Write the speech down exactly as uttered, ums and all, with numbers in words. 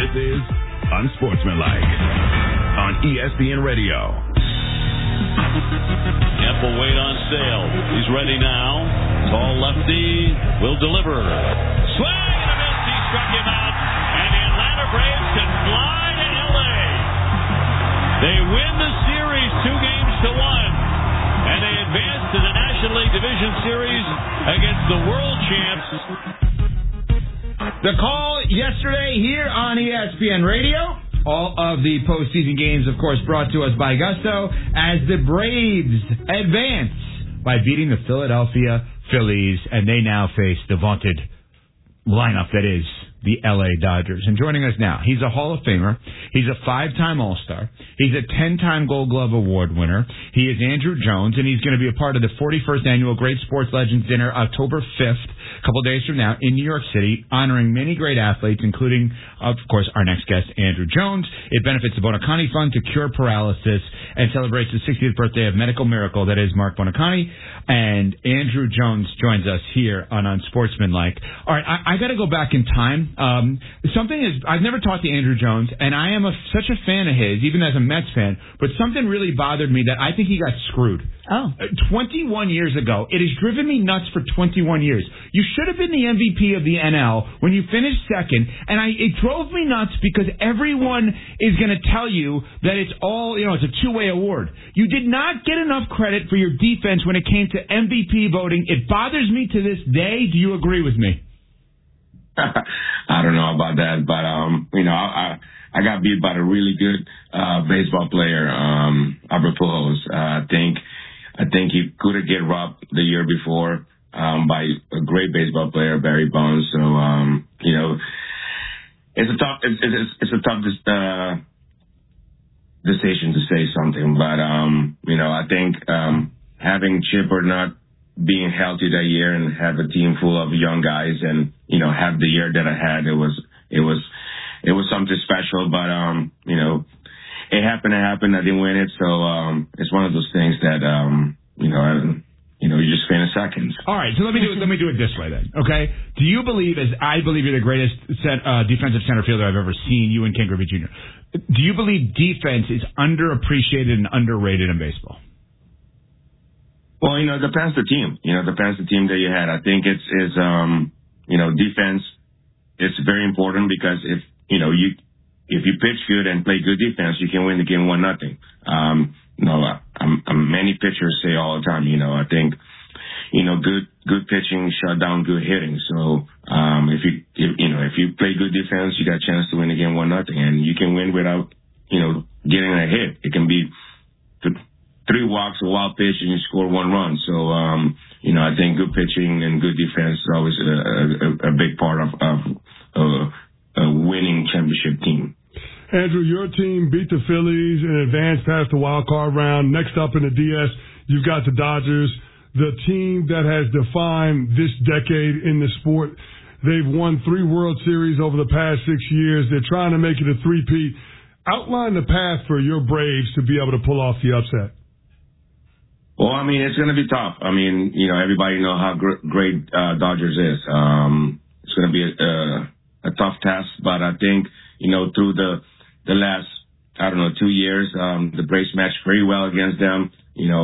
This is Unsportsmanlike on E S P N Radio. Ample weight on Sale. He's ready now. Tall lefty will deliver. Swing and a miss. He struck him out. And the Atlanta Braves can fly to L A. They win the series two games to one. And they advance to the National League Division Series against the world champs. The call yesterday here on E S P N Radio. All of the postseason games, of course, brought to us by Gusto as the Braves advance by beating the Philadelphia Phillies, and they now face the vaunted lineup that is the L A Dodgers. And joining us now, he's a Hall of Famer. He's a five-time All-Star. He's a ten-time Gold Glove Award winner. He is Andrew Jones, and he's going to be a part of the forty-first Annual Great Sports Legends Dinner October fifth, a couple days from now, in New York City, honoring many great athletes, including, of course, our next guest, Andrew Jones. It benefits the Bonacani Fund to cure paralysis and celebrates the sixtieth birthday of medical miracle that is Mark Bonacani. And Andrew Jones joins us here on Unsportsmanlike. All right, I, I got to go back in time. Um, something is, I've never talked to Andrew Jones, and I am a, such a fan of his, even as a Mets fan, but something really bothered me that I think he got screwed. Oh. Uh, twenty-one years ago. It has driven me nuts for twenty-one years. You should have been the M V P of the N L when you finished second, and I, it drove me nuts because everyone is going to tell you that it's all, you know, it's a two-way award. You did not get enough credit for your defense when it came to M V P voting. It bothers me to this day. Do you agree with me? I don't know about that, but, um, you know, I, I, I got beat by a really good, uh, baseball player, um, Albert Pujols. Uh, I think, I think he could have get robbed the year before, um, by a great baseball player, Barry Bonds. So, um, you know, it's a tough, it's, it's, it's a tough, uh, decision to say something, but, um, you know, I think, um, having Chip or not being healthy that year and have a team full of young guys and, you know, have the year that I had, it was, it was, it was something special, but, um, you know, it happened to happen. I didn't win it. So, um, it's one of those things that, um, you know, I, you know, you just spend a second. All right. So let me do it, let me do it this way then. Okay. Do you believe, as I believe you're the greatest set, uh, defensive center fielder I've ever seen, you and Ken Griffey Junior Do you believe defense is underappreciated and underrated in baseball? Well, you know, it depends the team. You know, it depends the team that you had. I think it's, is, um, you know, defense, it's very important because if, you know, you, if you pitch good and play good defense, you can win the game one nothing. Um, you know, I'm, I'm, many pitchers say all the time, you know, I think, you know, good, good pitching shut down good hitting. So, um, if you, if, you know, if you play good defense, you got a chance to win the game one nothing, and you can win without, you know, getting a hit. It can be th- three walks, a wild pitch, and you score one run. So, um, you know, I think good pitching and good defense is always a, a, a big part of, of uh, a winning championship team. Andrew, your team beat the Phillies and advanced past the wild card round. Next up in the D S, you've got the Dodgers, the team that has defined this decade in the sport. They've won three World Series over the past six years. They're trying to make it a three-peat. Outline the path for your Braves to be able to pull off the upset. Well, I mean, it's going to be tough. I mean, you know, everybody know how gr- great uh, Dodgers is. Um, it's going to be a, a, a tough task, but I think, you know, through the the last, I don't know, two years, um, the Braves matched very well against them. You know,